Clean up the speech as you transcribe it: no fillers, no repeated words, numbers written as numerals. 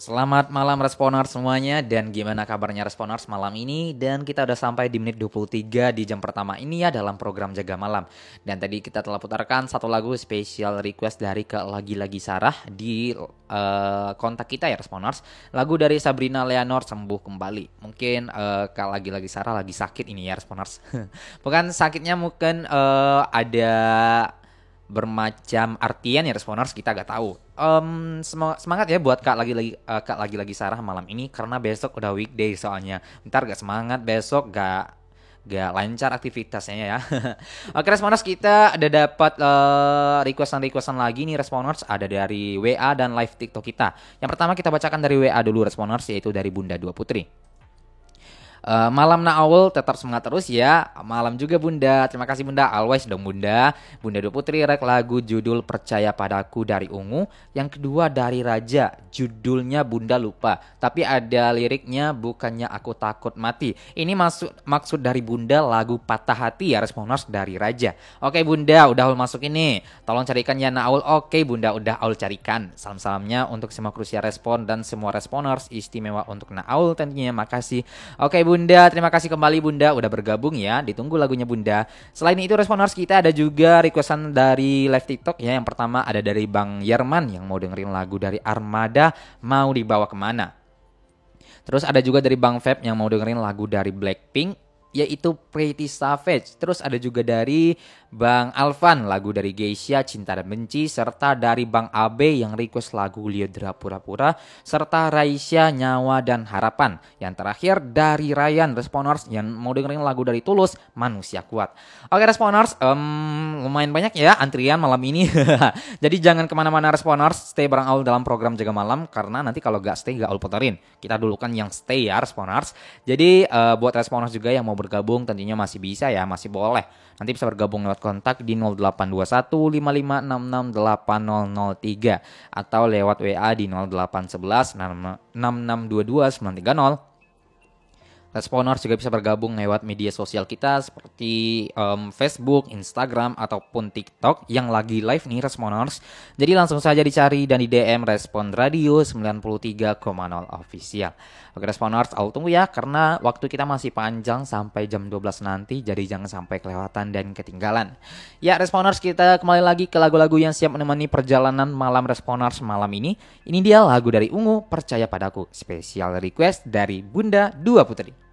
Selamat malam Responers semuanya, dan gimana kabarnya Responers malam ini? Dan kita udah sampai di menit 23 di jam pertama ini ya dalam program Jaga Malam. Dan tadi kita telah putarkan satu lagu spesial request dari Kak Lagi-Lagi Sarah di kontak kita ya Responers. Lagu dari Sabrina Leonor, Sembuh Kembali. Mungkin Kak Lagi-Lagi Sarah lagi sakit ini ya Responers. Bukan sakitnya, mungkin ada bermacam artian ya Responers, kita gak tahu. Semangat ya buat Kak lagi-lagi Sarah malam ini, karena besok udah weekday soalnya. Ntar gak semangat, besok gak lancar aktivitasnya ya. Oke Responers, kita ada dapat requestan lagi nih Responers, ada dari WA dan live TikTok kita. Yang pertama kita bacakan dari WA dulu Responers, yaitu dari Bunda Dua Putri. Malam Naawul, tetap semangat terus ya. Malam juga Bunda. Terima kasih Bunda. Always dong Bunda. Bunda Dua Putri rek lagu judul Percaya Padaku dari Ungu. Yang kedua dari Raja. Judulnya Bunda lupa, tapi ada liriknya bukannya aku takut mati. Ini maksud dari Bunda lagu Patah Hati ya Responers dari Raja. Oke Bunda, udah Aul masuk ini. Tolong carikan ya Naawul. Oke Bunda, udah Aul carikan. Salam-salamnya untuk semua krusia respon dan semua Responers, istimewa untuk Naawul tentunya. Makasih. Oke Bunda, terima kasih kembali Bunda udah bergabung ya. Ditunggu lagunya Bunda. Selain itu Responers, kita ada juga requestan dari live TikTok ya. Yang pertama ada dari Bang Yerman yang mau dengerin lagu dari Armada, Mau Dibawa Kemana. Terus ada juga dari Bang Feb yang mau dengerin lagu dari Blackpink, yaitu Pretty Savage. Terus ada juga dari Bang Alvan lagu dari Geisha, Cinta dan Benci. Serta dari Bang Abe yang request lagu Liodra Pura-Pura. Serta Raisya, Nyawa dan Harapan. Yang terakhir dari Ryan Responers yang mau dengerin lagu dari Tulus, Manusia Kuat. Oke Responers, lumayan banyak ya antrian malam ini. Jadi jangan kemana-mana Responers, stay bareng Aul dalam program Jaga Malam. Karena nanti kalau gak stay gak Aul puterin. Kita dulu kan yang stay ya Responers. Jadi buat Responers juga yang mau bergabung tentunya masih bisa ya, masih boleh. Nanti bisa bergabung lewat kontak di 0821 55668003 atau lewat WA di 0811 6622 930. Responers juga bisa bergabung lewat media sosial kita seperti Facebook, Instagram, ataupun TikTok yang lagi live nih Responers. Jadi langsung saja dicari dan di DM Respon Radio 93,0 Official. Oke Responers, I'll tunggu ya karena waktu kita masih panjang sampai jam 12 nanti. Jadi jangan sampai kelewatan dan ketinggalan. Ya Responers, kita kembali lagi ke lagu-lagu yang siap menemani perjalanan malam Responers malam ini. Ini dia lagu dari Ungu, Percaya Padaku. Spesial request dari Bunda Dua Putri.